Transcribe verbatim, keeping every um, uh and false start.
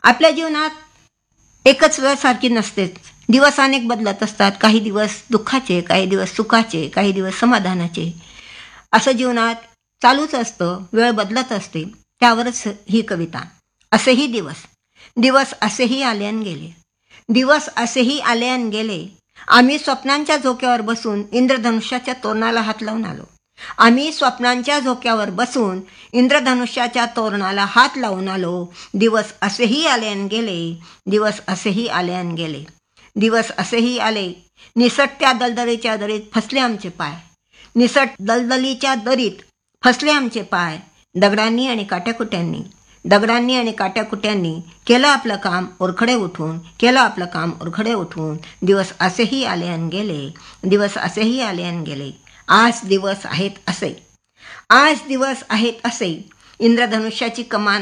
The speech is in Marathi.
आपल्या जीवनात एकच वेळ सारखी नसतेच. दिवस अनेक बदलत असतात. काही दिवस दुःखाचे, काही दिवस सुखाचे, काही दिवस समाधानाचे. असं जीवनात चालूच असतं, वेळ बदलत असते. त्यावरच ही कविता. असेही दिवस, दिवस असेही आले आणि गेले. दिवस असेही आले आणि गेले. आम्ही स्वप्नांच्या झोक्यावर बसून इंद्रधनुष्याच्या तोरणाला हात लावून आलो. आम्ही स्वप्नांच्या झोक्यावर बसून इंद्रधनुष्याच्या तोरणाला हात लावून आलो. दिवस असेही आले आणि गेले. दिवस असेही आले आणि गेले. दिवस असेही आले. निसटत्या दलदलीच्या दरीत फसले आमचे पाय. निसट दलदलीच्या दरीत फसले आमचे पाय. दगडांनी आणि काट्याकुट्यांनी दगडांनी आणि काट्याकुट्यांनी केलं आपलं काम ओरखडे उठून. केलं आपलं काम ओरखडे उठून. दिवस असेही आले आणि गेले. दिवस असेही आले आणि गेले. आज दिवस आहेत असे. आज दिवस आहेत असे. इंद्रधनुष्याची कमान